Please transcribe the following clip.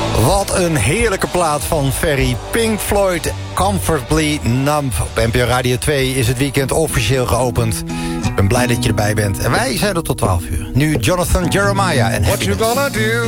Wat een heerlijke plaat van Ferry. Pink Floyd, Comfortably Numb. Op NPO Radio 2 is het weekend officieel geopend. Ik ben blij dat je erbij bent. En wij zijn er tot 12 uur. Nu Jonathan Jeremiah en What you gonna do